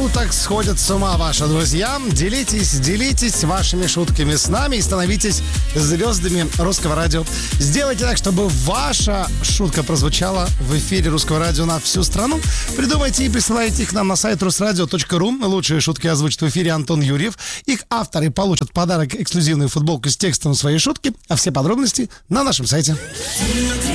шуток сходят с ума ваши друзья. Делитесь вашими шутками с нами и становитесь звездами Русского радио. Сделайте так, чтобы ваша шутка прозвучала в эфире Русского радио на всю страну. Придумайте и присылайте их нам на сайт rusradio.ru. Лучшие шутки озвучит в эфире Антон Юрьев. Их авторы получат в подарок эксклюзивную футболку с текстом своей шутки. А все подробности на нашем сайте.